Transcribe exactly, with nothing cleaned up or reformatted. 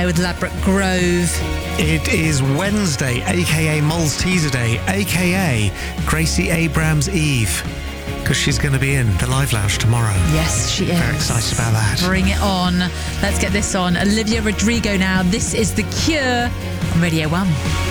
with Ladbroke Grove. It is Wednesday, aka Moles Teaser Day, aka Gracie Abrams Eve, because she's going to be in the Live Lounge tomorrow. Yes, she is. Very excited about that. Bring it on. Let's get this on. Olivia Rodrigo now. This is The Cure on Radio one.